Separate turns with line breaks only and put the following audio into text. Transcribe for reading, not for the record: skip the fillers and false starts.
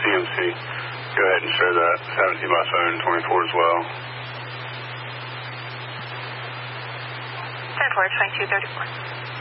TMC. Go ahead and share that 17 by phone 24 as well.
10-4, 2234.